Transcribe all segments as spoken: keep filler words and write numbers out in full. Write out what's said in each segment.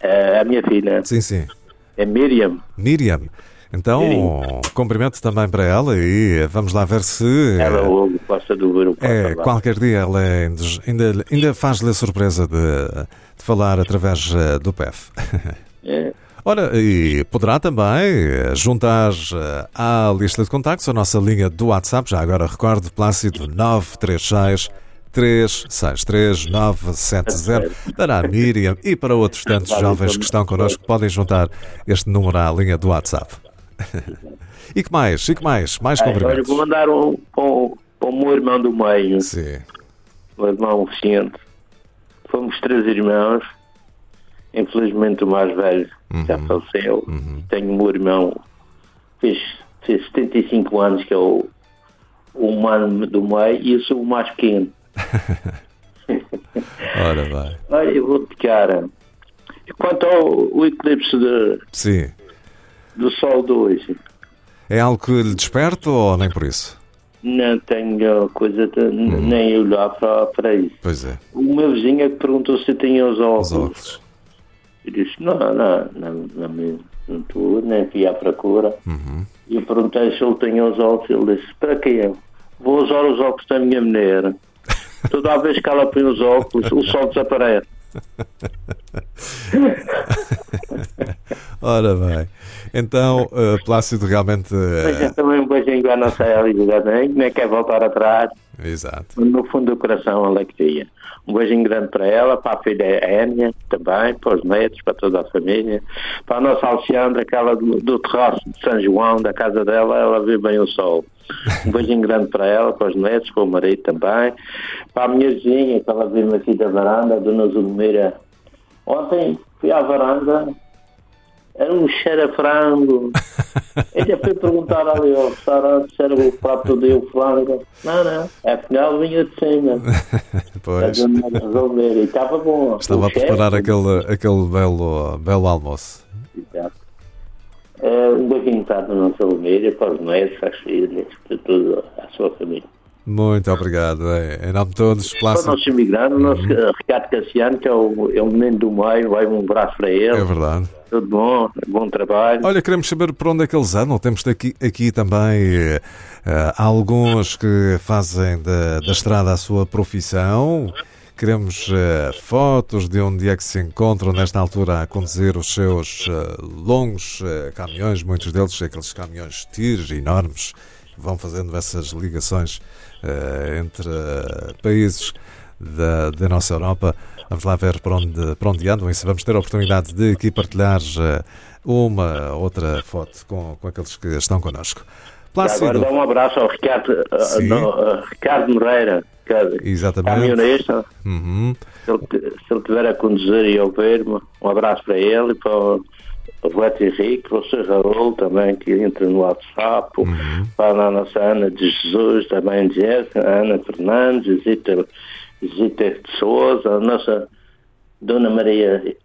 É a minha filha. Sim, sim. É Miriam. Miriam. Então, Miriam. cumprimento também para ela e vamos lá ver se... Ela ouve, gosta de ouvir o É, qualquer dia ela ainda, ainda faz-lhe a surpresa de, de falar através eh, do P E F. É. Ora, e poderá também juntar eh, à lista de contactos a nossa linha do WhatsApp, já agora recordo, Plácido nove três seis, três seis três, nove sete zero, para a Miriam e para outros tantos jovens que estão connosco, podem juntar este número à linha do WhatsApp. E que mais? E que mais? Mais Olha, cumprimentos. vou mandar um para o meu irmão do meio, Sim. o irmão Vicente. Fomos três irmãos. Infelizmente o mais velho Uhum. já faleceu. Uhum. Tenho o meu irmão, fez, fez setenta e cinco anos, que é o, o humano do meio, e eu sou o mais pequeno. Ora vai. Olha, eu vou te cara. Quanto ao o eclipse de, Sim. do Sol de hoje, É algo que lhe desperta ou nem por isso? não tenho coisa de, Uhum. nem olhar para, para isso. Pois é. O meu vizinho é que perguntou se eu tinha os óculos. Os óculos. Eu disse, não, não, não, não, me- não estou, nem fui à procura. Uhum. E eu perguntei se ele tinha os óculos. Ele disse, para quê? Vou usar os óculos da minha mulher. Toda a vez que ela põe os óculos, o sol desaparece. Ora bem. Então, eh, Plácido realmente... eh, Mas é também um beijinho à nossa realidade, nem, nem quer voltar atrás. Exato. No fundo do coração ela queria. Um beijinho grande para ela, para a filha Énia também, para os netos, para toda a família. Para a nossa Alexandra, aquela do, do terraço de São João, da casa dela, ela vê bem o sol. Um beijinho grande para ela, para os netos, para o marido também. Para a minha vizinha, que ela vive aqui da varanda, a dona Zulmira. Ontem fui à varanda, era um cheiro a frango. Eu já fui perguntar ali ao restaurante se era o prato do o frango. Não, não, afinal vinha de cima. Pois. A dona Zulmira, e estava bom. Estava O a preparar chefe- aquele, aquele belo, belo almoço. Exato. É, um beijinho para a dona Zulmira, para os netos, para as filhas, para toda a sua família. Muito obrigado. É, em nome de todos, Para o Plácido. nosso imigrante, o nosso eh, Ricardo Cassiano, que é o, é o menino do meio, vai um abraço para ele. É verdade. Tudo bom, bom trabalho. Olha, queremos saber por onde é que eles andam. Temos aqui, aqui também eh, eh, alguns que fazem da, da estrada a sua profissão. Queremos eh, fotos de onde é que se encontram nesta altura a conduzir os seus eh, longos eh, caminhões, muitos deles aqueles caminhões tiros enormes, que vão fazendo essas ligações eh, entre eh, países da, da nossa Europa. Vamos lá ver para onde, para onde andam e se vamos ter a oportunidade de aqui partilhar eh, uma outra foto com, com aqueles que estão connosco. Agora Plácido. dá um abraço ao Ricardo, uh, Sim. no, uh, Ricardo Moreira, que é Exatamente. caminhonista. Uhum. Se ele, se ele estiver a conduzir e ouvir-me, um abraço para ele e para o o Roberto Henrique, para o Sr. Raul também, que entra no WhatsApp, Uhum. para a nossa Ana de Jesus, também de Jéssica, a Ana Fernandes, Zita, Zita de Souza, a nossa Dona Maria,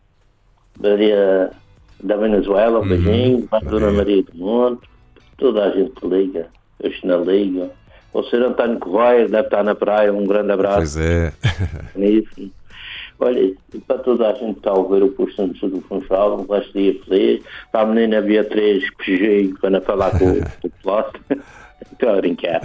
Maria da Venezuela, um Uhum. beijinho, para a Dona Maria. Maria do Monte, toda a gente que liga, eu na liga. O senhor António Correia deve estar na praia, um grande abraço Pois é. nisso. Olha, e para toda a gente que está a ouvir o posto do Sul do Funchal, um resto de dia feliz. Para a menina Beatriz, que cheguei para falar com, com o Plácido. Estou a brincar.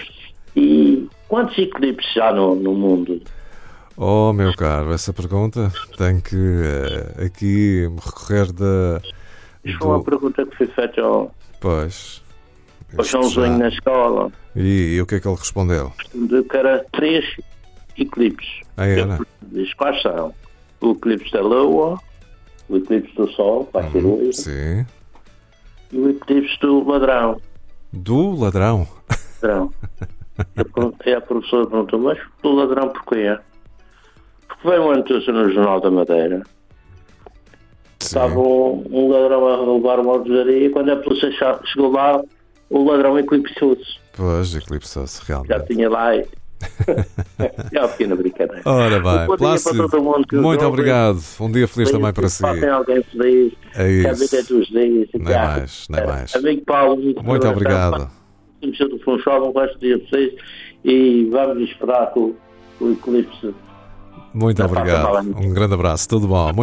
E quantos eclipses já no, no mundo? Oh, meu caro, essa pergunta tem que eh, aqui me recorrer da... Isto foi uma do- pergunta que foi feita ao, Pois. ao Isto Joãozinho já- na escola. E, e o que é que ele respondeu? De que era três eclipses. Ah, era? Diz quais são? O eclipse da Lua, o eclipse do Sol, vai ser Uhum. hoje, Sim. e o eclipse do Ladrão. Do ladrão. Ladrão. Eu perguntei à professora, perguntou, mas do ladrão porquê? Porque veio uma notícia no Jornal da Madeira. Sim. Estava um, um ladrão a roubar uma alvejaria e quando a polícia cha- chegou lá, o ladrão eclipsou-se. Pois, eclipsou-se Já realmente. tinha lá e... É uma pequena brincadeira. Ora Um bem, bom dia para Plácido, todo mundo que nos muito ouve. obrigado. Um dia feliz também para si. Façam alguém feliz. É Que a isso. vida é dos dias. Nem mais, nem mais. Amigo Paulo, Muito obrigado. Temos do Funchal, um resto de dia feliz e vamos esperar que o, o eclipse. Muito Não faça obrigado. mal a ninguém. Um grande abraço. Tudo bom.